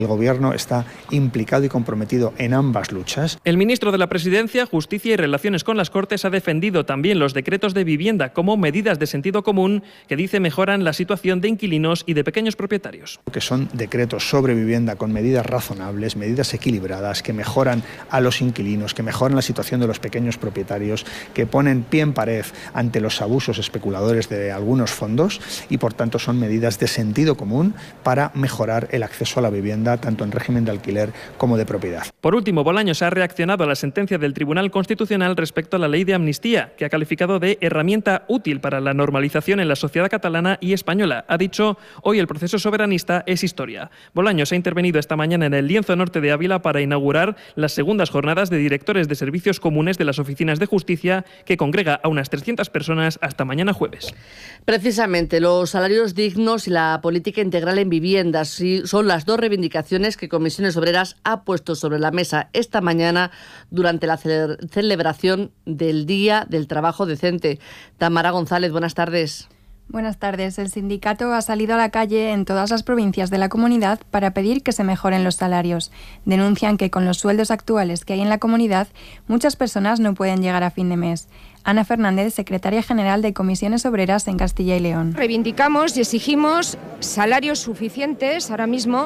El Gobierno está implicado y comprometido en ambas luchas. El ministro de la Presidencia, Justicia y Relaciones con las Cortes ha defendido también los decretos de vivienda como medidas de sentido común que dice mejoran la situación de inquilinos y de pequeños propietarios. Que son decretos sobre vivienda con medidas razonables, medidas equilibradas, que mejoran a los inquilinos, que mejoran la situación de los pequeños propietarios, que ponen pie en pared ante los abusos especuladores de algunos fondos y, por tanto, son medidas de sentido común para mejorar el acceso a la vivienda tanto en régimen de alquiler como de propiedad. Por último, Bolaños ha reaccionado a la sentencia del Tribunal Constitucional respecto a la ley de amnistía, que ha calificado de herramienta útil para la normalización en la sociedad catalana y española. Ha dicho, hoy el proceso soberanista es historia. Bolaños ha intervenido esta mañana en el Lienzo Norte de Ávila para inaugurar las segundas jornadas de directores de servicios comunes de las oficinas de justicia, que congrega a unas 300 personas hasta mañana jueves. Precisamente, los salarios dignos y la política integral en viviendas son las dos reivindicaciones que Comisiones Obreras ha puesto sobre la mesa esta mañana durante la celebración del Día del Trabajo Decente. Tamara González, buenas tardes. Buenas tardes. El sindicato ha salido a la calle en todas las provincias de la comunidad para pedir que se mejoren los salarios. Denuncian que con los sueldos actuales que hay en la comunidad, muchas personas no pueden llegar a fin de mes. Ana Fernández, secretaria general de Comisiones Obreras en Castilla y León. Reivindicamos y exigimos salarios suficientes ahora mismo.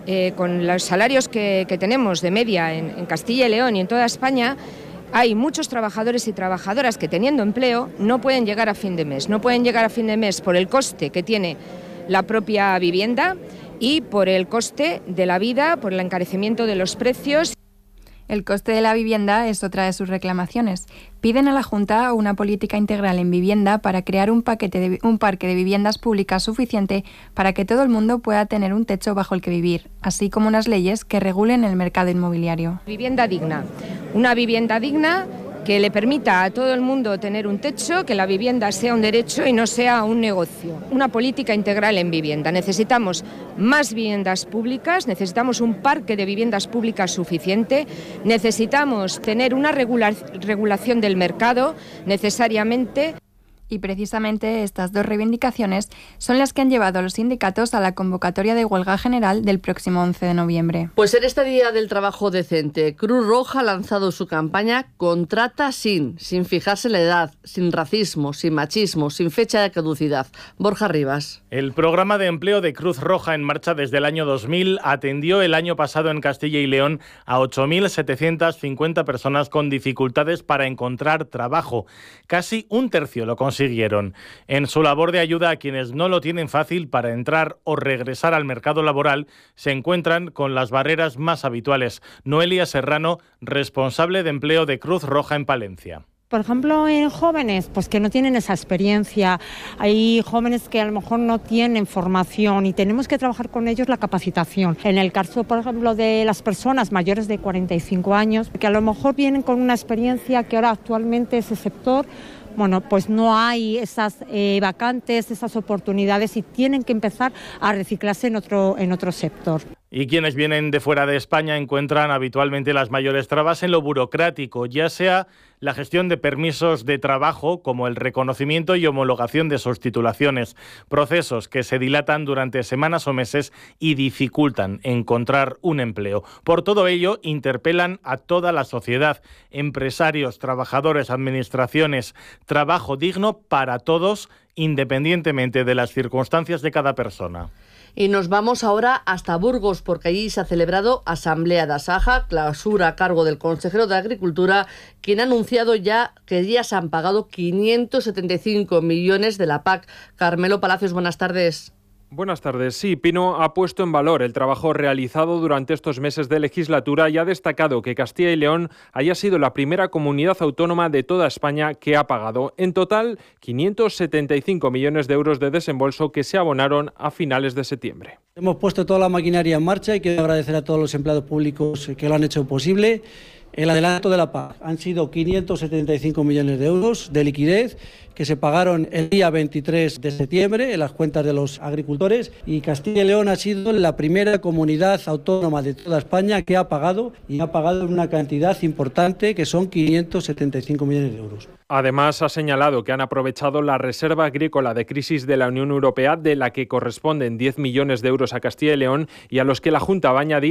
Con los salarios que tenemos de media en Castilla y León y en toda España, hay muchos trabajadores y trabajadoras que, teniendo empleo, no pueden llegar a fin de mes. No pueden llegar a fin de mes por el coste que tiene la propia vivienda y por el coste de la vida, por el encarecimiento de los precios. El coste de la vivienda es otra de sus reclamaciones. Piden a la Junta una política integral en vivienda para crear un parque de viviendas públicas suficiente para que todo el mundo pueda tener un techo bajo el que vivir, así como unas leyes que regulen el mercado inmobiliario. Vivienda digna. Una vivienda digna que le permita a todo el mundo tener un techo, que la vivienda sea un derecho y no sea un negocio. Una política integral en vivienda. Necesitamos más viviendas públicas, necesitamos un parque de viviendas públicas suficiente, necesitamos tener una regulación del mercado necesariamente. Y precisamente estas dos reivindicaciones son las que han llevado a los sindicatos a la convocatoria de huelga general del próximo 11 de noviembre. Pues en este Día del Trabajo Decente, Cruz Roja ha lanzado su campaña Contrata sin fijarse en la edad, sin racismo, sin machismo, sin fecha de caducidad. Borja Rivas. El programa de empleo de Cruz Roja, en marcha desde el año 2000, atendió el año pasado en Castilla y León a 8.750 personas con dificultades para encontrar trabajo. Casi un tercio lo consiguieron. En su labor de ayuda a quienes no lo tienen fácil para entrar o regresar al mercado laboral, se encuentran con las barreras más habituales. Noelia Serrano, responsable de empleo de Cruz Roja en Palencia. Por ejemplo, en jóvenes, pues que no tienen esa experiencia. Hay jóvenes que a lo mejor no tienen formación y tenemos que trabajar con ellos la capacitación. En el caso, por ejemplo, de las personas mayores de 45 años, que a lo mejor vienen con una experiencia que ahora actualmente ese sector, bueno, pues no hay esas vacantes, esas oportunidades y tienen que empezar a reciclarse en otro sector. Y quienes vienen de fuera de España encuentran habitualmente las mayores trabas en lo burocrático, ya sea la gestión de permisos de trabajo, como el reconocimiento y homologación de sus titulaciones, procesos que se dilatan durante semanas o meses y dificultan encontrar un empleo. Por todo ello, interpelan a toda la sociedad, empresarios, trabajadores, administraciones, trabajo digno para todos, independientemente de las circunstancias de cada persona. Y nos vamos ahora hasta Burgos, porque allí se ha celebrado Asamblea de Asaja, clausura a cargo del consejero de Agricultura, quien ha anunciado ya que ya se han pagado 575 millones de la PAC. Carmelo Palacios, buenas tardes. Buenas tardes. Sí, Pino ha puesto en valor el trabajo realizado durante estos meses de legislatura y ha destacado que Castilla y León haya sido la primera comunidad autónoma de toda España que ha pagado, en total, 575 millones de euros de desembolso que se abonaron a finales de septiembre. Hemos puesto toda la maquinaria en marcha y quiero agradecer a todos los empleados públicos que lo han hecho posible. El adelanto de la PAC han sido 575 millones de euros de liquidez que se pagaron el día 23 de septiembre en las cuentas de los agricultores, y Castilla y León ha sido la primera comunidad autónoma de toda España que ha pagado, y ha pagado una cantidad importante que son 575 millones de euros. Además, ha señalado que han aprovechado la reserva agrícola de crisis de la Unión Europea, de la que corresponden 10 millones de euros a Castilla y León, y a los que la Junta va a añadir